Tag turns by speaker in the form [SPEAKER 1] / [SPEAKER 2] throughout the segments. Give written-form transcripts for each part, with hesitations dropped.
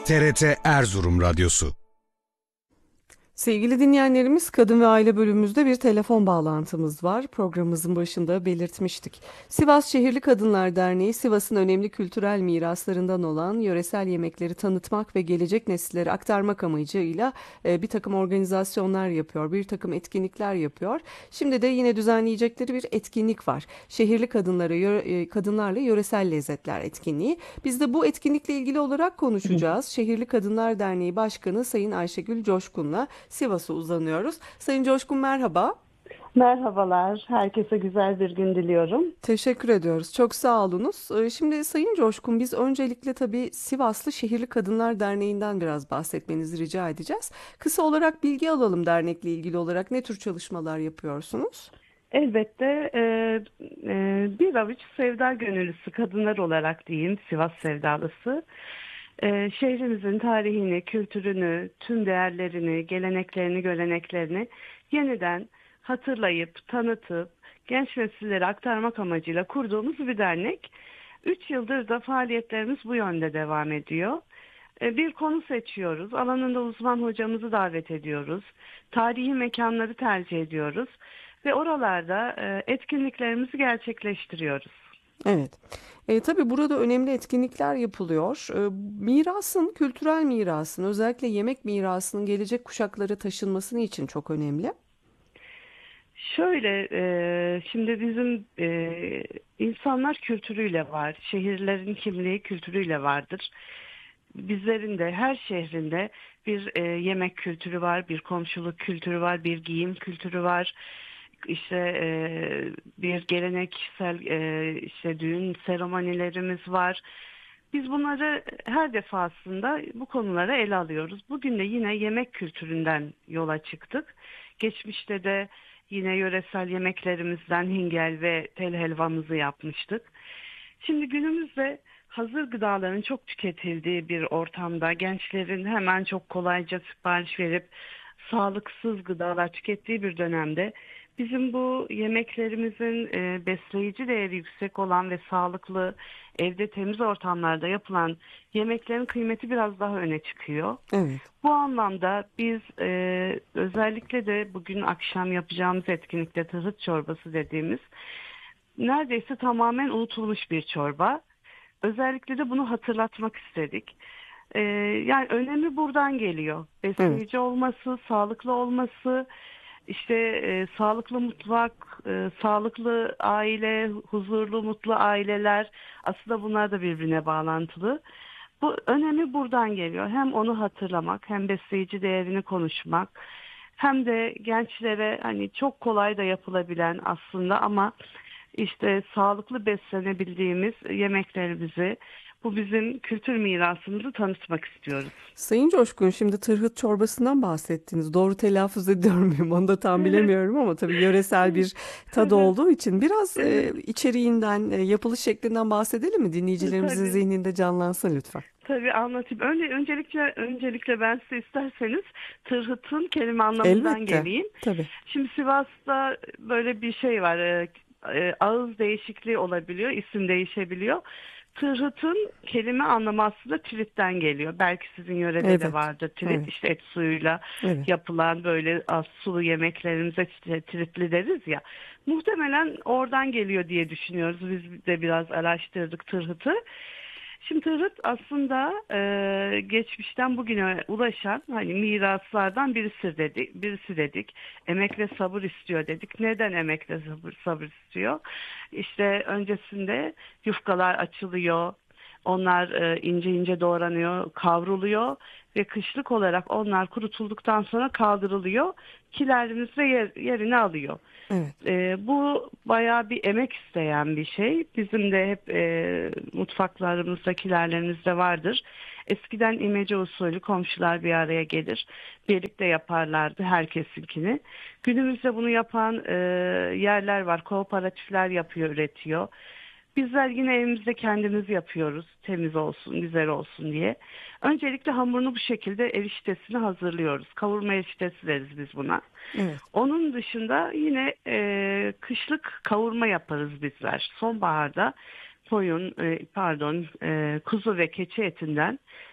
[SPEAKER 1] TRT Erzurum Radyosu.
[SPEAKER 2] Sevgili dinleyenlerimiz, Kadın ve Aile bölümümüzde bir telefon bağlantımız var. Programımızın başında belirtmiştik. Sivas Şehirli Kadınlar Derneği, Sivas'ın önemli kültürel miraslarından olan yöresel yemekleri tanıtmak ve gelecek nesillere aktarmak amacıyla bir takım organizasyonlar yapıyor, bir takım etkinlikler yapıyor. Şimdi de yine düzenleyecekleri bir etkinlik var. Şehirli kadınlarla yöresel lezzetler etkinliği. Biz de bu etkinlikle ilgili olarak konuşacağız. Şehirli Kadınlar Derneği Başkanı Sayın Ayşegül Coşkun'la Sivas'a uzanıyoruz. Sayın Coşkun, merhaba.
[SPEAKER 3] Merhabalar, herkese güzel bir gün diliyorum.
[SPEAKER 2] Teşekkür ediyoruz. Çok sağ olunuz. Şimdi Sayın Coşkun, biz öncelikle tabii Sivaslı Şehirli Kadınlar Derneği'nden biraz bahsetmenizi rica edeceğiz. Kısa olarak bilgi alalım dernekle ilgili olarak. Ne tür çalışmalar yapıyorsunuz?
[SPEAKER 3] Elbette bir avuç sevda gönüllüsü kadınlar olarak diyeyim, Sivas sevdalısı. Şehrimizin tarihini, kültürünü, tüm değerlerini, geleneklerini, göreneklerini yeniden hatırlayıp, tanıtıp, genç nesillere aktarmak amacıyla kurduğumuz bir dernek. 3 yıldır da faaliyetlerimiz bu yönde devam ediyor. Bir konu seçiyoruz, alanında uzman hocamızı davet ediyoruz, tarihi mekanları tercih ediyoruz ve oralarda etkinliklerimizi gerçekleştiriyoruz.
[SPEAKER 2] Evet. Tabii burada önemli etkinlikler yapılıyor. Mirasın, kültürel mirasın, özellikle yemek mirasının gelecek kuşaklara taşınmasını için çok önemli.
[SPEAKER 3] Şöyle, şimdi bizim insanlar kültürüyle var, şehirlerin kimliği kültürüyle vardır. Bizlerin de her şehrinde bir yemek kültürü var, bir komşuluk kültürü var, bir giyim kültürü var. İşte bir geleneksel işte düğün seremonilerimiz var. Biz bunları her defasında bu konuları ele alıyoruz. Bugün de yine yemek kültüründen yola çıktık. Geçmişte de yine yöresel yemeklerimizden hingel ve tel helvamızı yapmıştık. Şimdi günümüzde hazır gıdaların çok tüketildiği bir ortamda gençlerin hemen çok kolayca sipariş verip sağlıksız gıdalar tükettiği bir dönemde bizim bu yemeklerimizin besleyici değeri yüksek olan ve sağlıklı evde temiz ortamlarda yapılan yemeklerin kıymeti biraz daha öne çıkıyor.
[SPEAKER 2] Evet.
[SPEAKER 3] Bu anlamda biz özellikle de bugün akşam yapacağımız etkinlikte tırhıt çorbası dediğimiz neredeyse tamamen unutulmuş bir çorba. Özellikle de bunu hatırlatmak istedik. Yani önemi buradan geliyor.
[SPEAKER 2] Evet.
[SPEAKER 3] Besleyici olması, sağlıklı olması, işte sağlıklı mutfak, sağlıklı aile, huzurlu, mutlu aileler aslında bunlar da birbirine bağlantılı. Bu önemi buradan geliyor. Hem onu hatırlamak, hem besleyici değerini konuşmak, hem de gençlere hani çok kolay da yapılabilen aslında ama işte sağlıklı beslenebildiğimiz yemeklerimizi, bu bizim kültür mirasımızı tanıtmak istiyoruz.
[SPEAKER 2] Sayın Coşkun, şimdi tırhıt çorbasından bahsettiniz. Doğru telaffuz ediyor muyum? Onu da tam
[SPEAKER 3] Evet,
[SPEAKER 2] bilemiyorum ama tabii yöresel bir tadı
[SPEAKER 3] evet,
[SPEAKER 2] olduğu için biraz
[SPEAKER 3] evet.
[SPEAKER 2] içeriğinden, yapılış şeklinden bahsedelim mi? Dinleyicilerimizin
[SPEAKER 3] Tabii,
[SPEAKER 2] zihninde canlansın lütfen.
[SPEAKER 3] tabii anlatayım. Öncelikle ben size isterseniz tırhıtın kelime anlamından
[SPEAKER 2] Elbette.
[SPEAKER 3] geleyim.
[SPEAKER 2] Tabii.
[SPEAKER 3] Şimdi Sivas'ta böyle bir şey var. Ağız değişikliği olabiliyor, isim değişebiliyor. Tırhıtın kelime anlamı aslında tritten geliyor. Belki sizin yörede de
[SPEAKER 2] Evet.
[SPEAKER 3] vardır trit.
[SPEAKER 2] Evet.
[SPEAKER 3] İşte et suyuyla
[SPEAKER 2] Evet.
[SPEAKER 3] yapılan böyle az sulu yemeklerimize işte tritli deriz ya. Muhtemelen oradan geliyor diye düşünüyoruz. Biz de biraz araştırdık tırhıtı. Şimdi tırhıt aslında geçmişten bugüne ulaşan hani miraslardan birisi dedik. Emek ve sabır istiyor dedik. Neden emek ve sabır istiyor? İşte öncesinde yufkalar açılıyor. Onlar ince ince doğranıyor, kavruluyor ve kışlık olarak onlar kurutulduktan sonra kaldırılıyor. Kilerimiz de yerini alıyor.
[SPEAKER 2] Evet.
[SPEAKER 3] Bu bayağı bir emek isteyen bir şey. Bizim de hep mutfaklarımızda, kilerlerimizde vardır. Eskiden imece usulü komşular bir araya gelir. Birlikte yaparlardı herkesinkini. Günümüzde bunu yapan yerler var. Kooperatifler yapıyor, üretiyor. Bizler yine evimizde kendimiz yapıyoruz. Temiz olsun, güzel olsun diye. Öncelikle hamurunu bu şekilde eriştesini hazırlıyoruz. Kavurma eriştesi deriz biz buna.
[SPEAKER 2] Evet.
[SPEAKER 3] Onun dışında yine kışlık kavurma yaparız bizler. Sonbaharda kuzu ve keçi etinden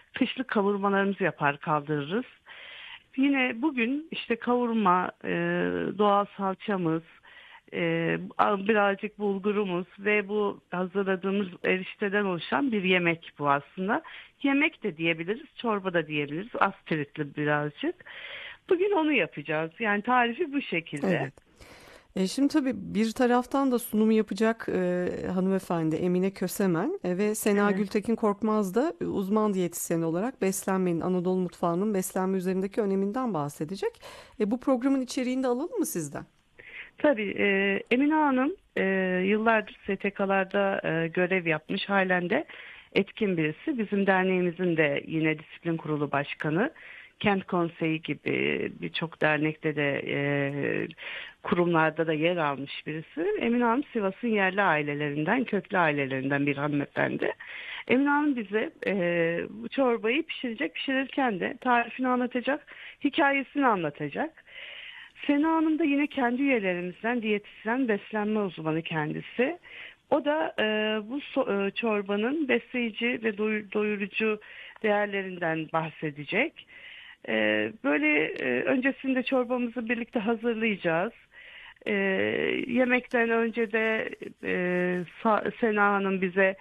[SPEAKER 3] kışlık kavurmalarımızı yapar kaldırırız. Yine bugün işte kavurma, doğal salçamız, birazcık bulgurumuz ve bu hazırladığımız erişteden oluşan bir yemek bu aslında. Yemek de diyebiliriz, çorba da diyebiliriz. Az pirinçli birazcık. Bugün onu yapacağız. Yani tarifi bu şekilde.
[SPEAKER 2] Evet. Şimdi tabii bir taraftan da sunumu yapacak hanımefendi Emine Kösemen ve Sena
[SPEAKER 3] Evet.
[SPEAKER 2] Gültekin Korkmaz da uzman diyetisyen olarak beslenmenin, Anadolu mutfağının beslenme üzerindeki öneminden bahsedecek. Bu programın içeriğini de alalım mı sizden?
[SPEAKER 3] Tabii Emine Hanım yıllardır STK'larda görev yapmış. Halen de etkin birisi. Bizim derneğimizin de yine disiplin kurulu başkanı. Kent Konseyi gibi birçok dernekte de kurumlarda da yer almış birisi. Emine Hanım Sivas'ın yerli ailelerinden, köklü ailelerinden bir hanımefendi. Emine Hanım bize bu çorbayı pişirecek, pişirirken de tarifini anlatacak, hikayesini anlatacak. Sena Hanım da yine kendi üyelerimizden diyetisyen, beslenme uzmanı kendisi. O da çorbanın besleyici ve doyurucu değerlerinden bahsedecek. Öncesinde çorbamızı birlikte hazırlayacağız. E, Yemekten önce de Sena Hanım bize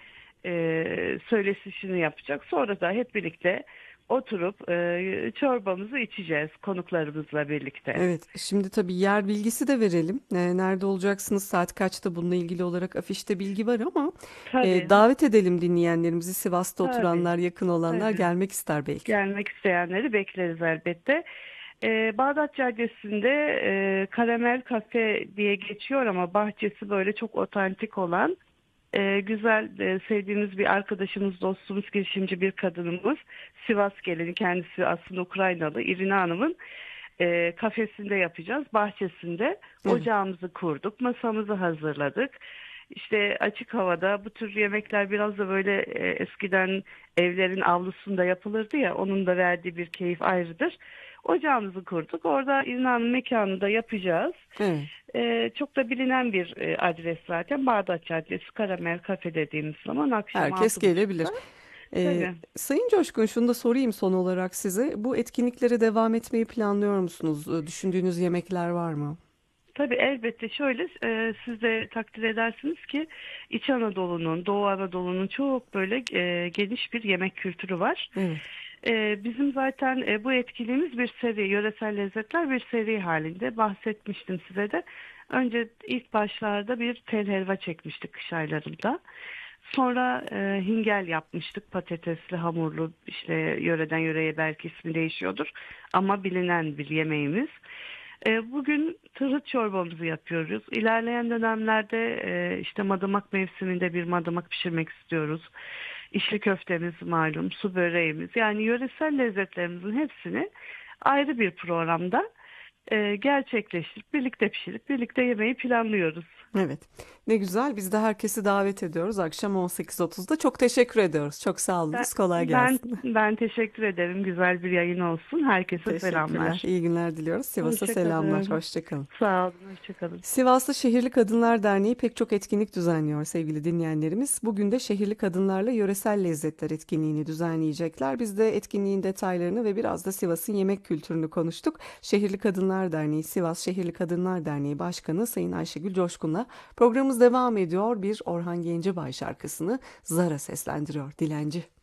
[SPEAKER 3] söyleşisini yapacak. Sonra da hep birlikte oturup çorbamızı içeceğiz konuklarımızla birlikte.
[SPEAKER 2] Evet, şimdi tabii yer bilgisi de verelim. Nerede olacaksınız, saat kaçta bununla ilgili olarak afişte bilgi var ama
[SPEAKER 3] Tabii,
[SPEAKER 2] davet edelim dinleyenlerimizi. Sivas'ta
[SPEAKER 3] tabii,
[SPEAKER 2] oturanlar, yakın olanlar
[SPEAKER 3] tabii.
[SPEAKER 2] gelmek ister belki.
[SPEAKER 3] Gelmek isteyenleri bekleriz elbette. Bağdat Caddesi'nde Karamel Kafe diye geçiyor ama bahçesi böyle çok otantik olan güzel, sevdiğimiz bir arkadaşımız, dostumuz, girişimci bir kadınımız. Sivas gelini, kendisi aslında Ukraynalı, İrina Hanım'ın kafesinde yapacağız, bahçesinde.
[SPEAKER 2] Evet.
[SPEAKER 3] Ocağımızı kurduk, masamızı hazırladık. İşte açık havada bu tür yemekler biraz da böyle eskiden evlerin avlusunda yapılırdı ya, onun da verdiği bir keyif ayrıdır. Ocağımızı kurduk. Orada İrna'nın mekanında yapacağız.
[SPEAKER 2] Evet.
[SPEAKER 3] Çok da bilinen bir adres zaten. Bağdat Caddesi Karamel Kafe dediğimiz zaman akşam
[SPEAKER 2] Herkes
[SPEAKER 3] 6.30'da.
[SPEAKER 2] gelebilir.
[SPEAKER 3] Tabii.
[SPEAKER 2] Sayın Coşkun, şunu da sorayım son olarak size. Bu etkinliklere devam etmeyi planlıyor musunuz? Düşündüğünüz yemekler var mı?
[SPEAKER 3] Tabii elbette şöyle siz de takdir edersiniz ki İç Anadolu'nun, Doğu Anadolu'nun çok böyle geniş bir yemek kültürü var.
[SPEAKER 2] Evet.
[SPEAKER 3] Bizim zaten bu etkinliğimiz bir seri, yöresel lezzetler bir seri halinde bahsetmiştim size de. Önce ilk başlarda bir tel helva çekmiştik kış aylarında. Sonra hingel yapmıştık, patatesli hamurlu, işte yöreden yöreye belki ismi değişiyordur ama bilinen bir yemeğimiz. Bugün tırhıt çorbamızı yapıyoruz. İlerleyen dönemlerde işte madımak mevsiminde bir madımak pişirmek istiyoruz. İçli köftemiz malum, su böreğimiz, yani yöresel lezzetlerimizin hepsini ayrı bir programda gerçekleştirip birlikte pişirip birlikte yemeyi planlıyoruz.
[SPEAKER 2] Evet. Ne güzel. Biz de herkesi davet ediyoruz akşam 18.30'da. Çok teşekkür ediyoruz. Çok sağ
[SPEAKER 3] Ben,
[SPEAKER 2] olunuz. Kolay
[SPEAKER 3] ben
[SPEAKER 2] gelsin.
[SPEAKER 3] ben teşekkür ederim. Güzel bir yayın olsun. Herkese
[SPEAKER 2] Teşekkürler.
[SPEAKER 3] selamlar.
[SPEAKER 2] İyi günler diliyoruz. Sivas'a selamlar.
[SPEAKER 3] Hoşçakalın.
[SPEAKER 2] Hoşça kalın.
[SPEAKER 3] Sağ olun. Hoşçakalın.
[SPEAKER 2] Sivaslı Şehirli Kadınlar Derneği pek çok etkinlik düzenliyor sevgili dinleyenlerimiz. Bugün de şehirli kadınlarla yöresel lezzetler etkinliğini düzenleyecekler. Biz de etkinliğin detaylarını ve biraz da Sivas'ın yemek kültürünü konuştuk. Şehirli Kadınlar Derneği, Sivas Şehirli Kadınlar Derneği Başkanı Sayın Ayşegül Coşkun'la programımız devam ediyor. Bir Orhan Gencebay şarkısını Zara seslendiriyor. Dilenci.